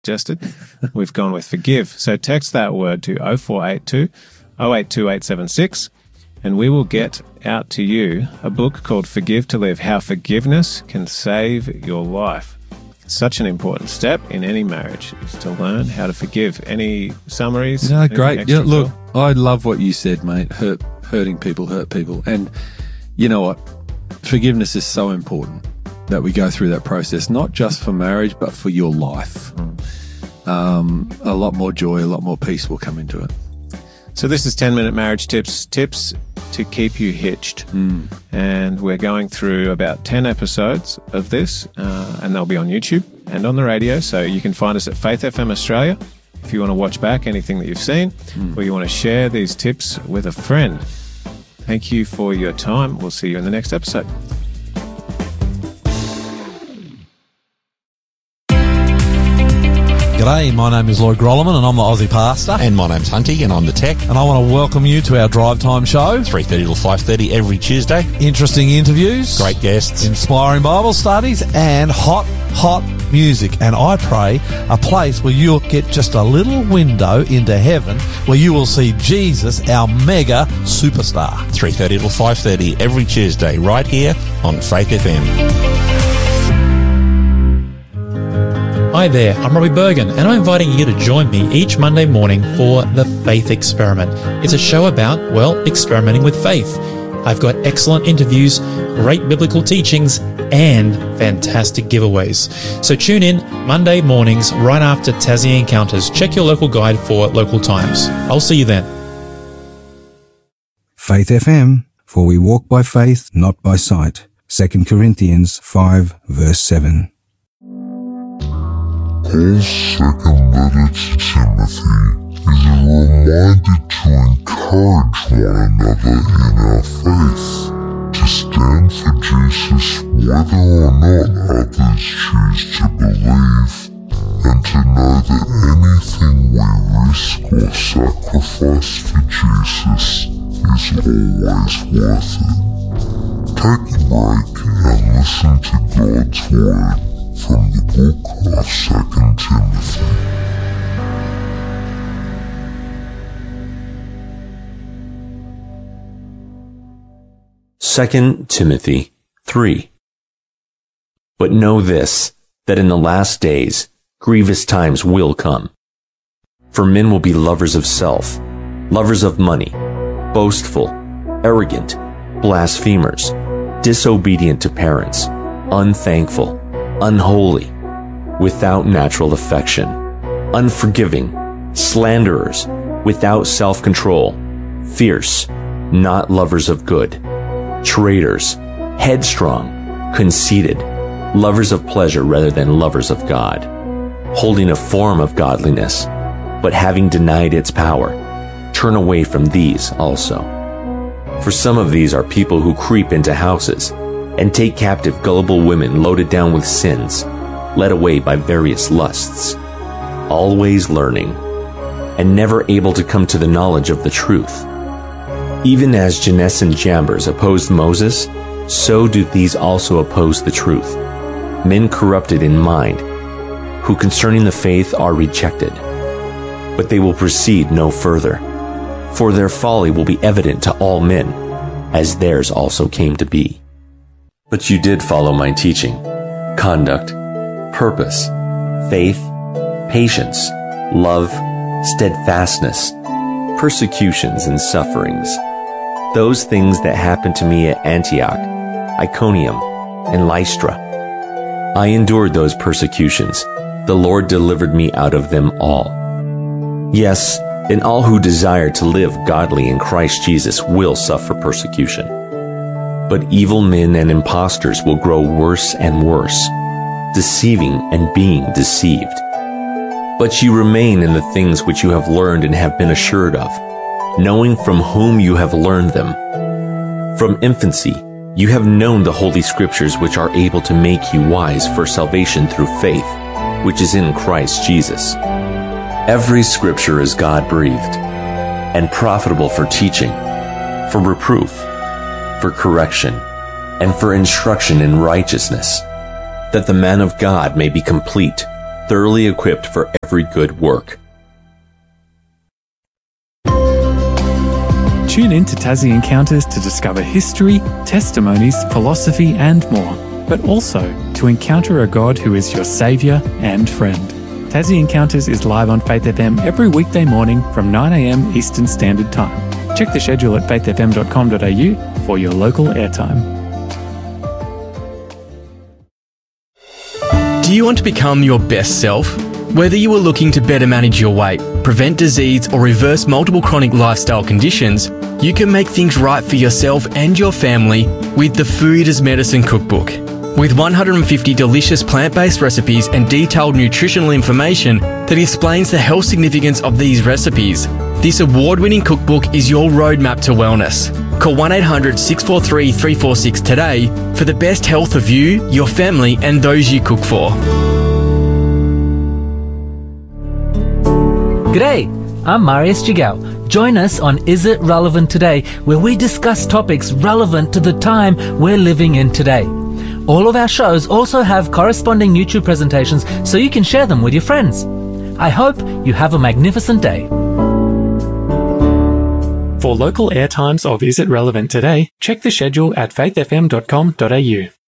suggested. We've gone with forgive. So text that word to 0482 082876, and we will get out to you a book called Forgive to Live, How Forgiveness Can Save Your Life. Such an important step in any marriage is to learn how to forgive. Any summaries? No, great. Extra, Yeah, look, Phil? I love what you said, mate. Hurting people hurt people. And you know what? Forgiveness is so important that we go through that process, not just for marriage, but for your life. A lot more joy, a lot more peace will come into it. So this is 10-minute marriage tips to keep you hitched. And we're going through about 10 episodes of this, and they'll be on YouTube and on the radio. So you can find us at Faith FM Australia if you want to watch back anything that you've seen, or you want to share these tips with a friend. Thank you for your time. We'll see you in the next episode. G'day, my name is Lloyd Grolleman and I'm the Aussie Pastor. And my name's Hunty and I'm the Tech. And I want to welcome you to our Drive Time show. 3:30 till 5:30 every Tuesday. Interesting interviews. Great guests. Inspiring Bible studies and hot music. And I pray a place where you'll get just a little window into heaven where you will see Jesus, our mega superstar. 3:30 till 5:30 every Tuesday right here on Faith FM. Hi there, I'm Robbie Bergen, and I'm inviting you to join me each Monday morning for The Faith Experiment. It's a show about, well, experimenting with faith. I've got excellent interviews, great biblical teachings, and fantastic giveaways. So tune in Monday mornings right after Tassie Encounters. Check your local guide for local times. I'll see you then. Faith FM, for we walk by faith, not by sight. 2 Corinthians 5, verse 7. Paul's second letter to Timothy is a reminder to encourage one another in our faith, to stand for Jesus whether or not others choose to believe, and to know that anything we risk or sacrifice for Jesus is always worth it. Take a break and listen to God's Word from the book of 2 Timothy. Second Timothy 3. But know this, that in the last days grievous times will come. For men will be lovers of self, lovers of money, boastful, arrogant, blasphemers, disobedient to parents, unthankful, unholy, without natural affection, unforgiving, slanderers, without self-control, fierce, not lovers of good, traitors, headstrong, conceited, lovers of pleasure rather than lovers of God, holding a form of godliness, but having denied its power, turn away from these also. For some of these are people who creep into houses and take captive gullible women loaded down with sins, led away by various lusts, always learning, and never able to come to the knowledge of the truth. Even as Jannes and Jambres opposed Moses, so do these also oppose the truth, men corrupted in mind, who concerning the faith are rejected. But they will proceed no further, for their folly will be evident to all men, as theirs also came to be. But you did follow my teaching, conduct, purpose, faith, patience, love, steadfastness, persecutions and sufferings, those things that happened to me at Antioch, Iconium, and Lystra. I endured those persecutions. The Lord delivered me out of them all. Yes, and all who desire to live godly in Christ Jesus will suffer persecution. But evil men and impostors will grow worse and worse, deceiving and being deceived. But you remain in the things which you have learned and have been assured of, knowing from whom you have learned them. From infancy, you have known the Holy Scriptures, which are able to make you wise for salvation through faith, which is in Christ Jesus. Every Scripture is God-breathed and profitable for teaching, for reproof, for correction, and for instruction in righteousness, that the man of God may be complete, thoroughly equipped for every good work. Tune in to Tassie Encounters to discover history, testimonies, philosophy and more, but also to encounter a God who is your saviour and friend. Tassie Encounters is live on Faith FM every weekday morning from 9 a.m. Eastern Standard Time. Check the schedule at faithfm.com.au for your local airtime. Do you want to become your best self? Whether you are looking to better manage your weight, prevent disease, or reverse multiple chronic lifestyle conditions, you can make things right for yourself and your family with the Food as Medicine Cookbook. With 150 delicious plant-based recipes and detailed nutritional information that explains the health significance of these recipes, this award-winning cookbook is your roadmap to wellness. Call 1-800-643-346 today for the best health of you, your family, and those you cook for. G'day, I'm Marius Jigao. Join us on Is It Relevant Today, where we discuss topics relevant to the time we're living in today. All of our shows also have corresponding YouTube presentations so you can share them with your friends. I hope you have a magnificent day. For local airtimes of Is It Relevant Today, check the schedule at faithfm.com.au.